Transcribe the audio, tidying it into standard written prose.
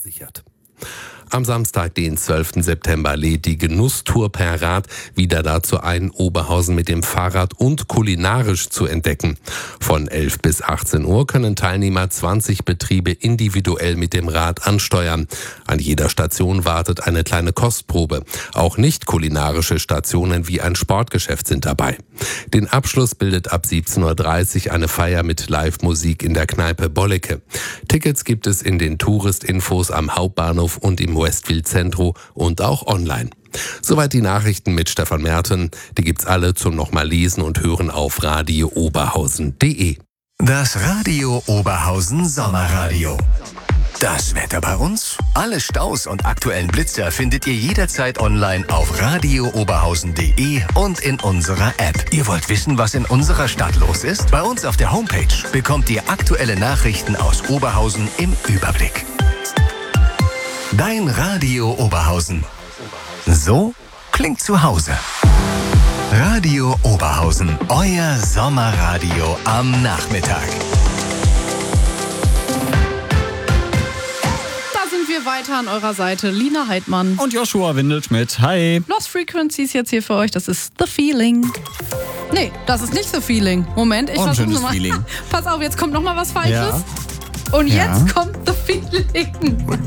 gesichert. Am Samstag, den 12. September, lädt die Genusstour per Rad wieder dazu ein, Oberhausen mit dem Fahrrad und kulinarisch zu entdecken. Von 11 bis 18 Uhr können Teilnehmer 20 Betriebe individuell mit dem Rad ansteuern. An jeder Station wartet eine kleine Kostprobe. Auch nicht kulinarische Stationen wie ein Sportgeschäft sind dabei. Den Abschluss bildet ab 17.30 Uhr eine Feier mit Live-Musik in der Kneipe Bollecke. Tickets gibt es in den Touristinfos am Hauptbahnhof und im Westfield Zentrum und auch online. Soweit die Nachrichten mit Stefan Merten. Die gibt's alle zum nochmal lesen und hören auf radiooberhausen.de. Das Radio Oberhausen Sommerradio. Das Wetter bei uns? Alle Staus und aktuellen Blitzer findet ihr jederzeit online auf radiooberhausen.de und in unserer App. Ihr wollt wissen, was in unserer Stadt los ist? Bei uns auf der Homepage bekommt ihr aktuelle Nachrichten aus Oberhausen im Überblick. Dein Radio Oberhausen. So klingt zu Hause. Radio Oberhausen, euer Sommerradio am Nachmittag. Da sind wir weiter an eurer Seite. Lina Heidmann. Und Joshua Windelschmidt. Hi. Lost Frequencies jetzt hier für euch. Das ist The Feeling. Nee, das ist nicht The Feeling. Moment, ich versuche nochmal. Pass auf, jetzt kommt nochmal was Falsches. Ja. Und jetzt kommt The Feeling.